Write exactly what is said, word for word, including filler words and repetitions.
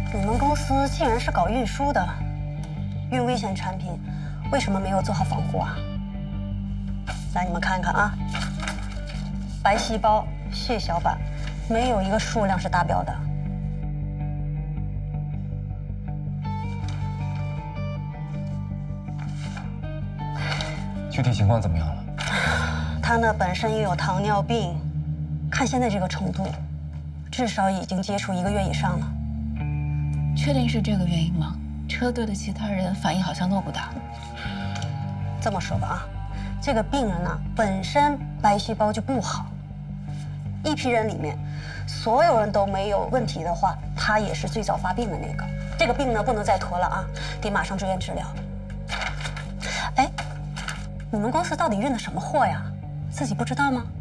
你们公司既然是搞运输的，运危险产品，为什么没有做好防护啊？来，你们看看啊，白细胞、血小板，没有一个数量是达标的。 具体情况怎么样了？ 他呢本身也有糖尿病，看现在这个程度，至少已经接触一个月以上了。 确定是这个原因吗？车队的其他人反应好像都不大。 这么说吧啊，这个病人呢本身白细胞就不好，一批人里面所有人都没有问题的话，他也是最早发病的那个。这个病呢不能再拖了啊，得马上住院治疗。哎，你们公司到底运的什么货呀？自己不知道吗？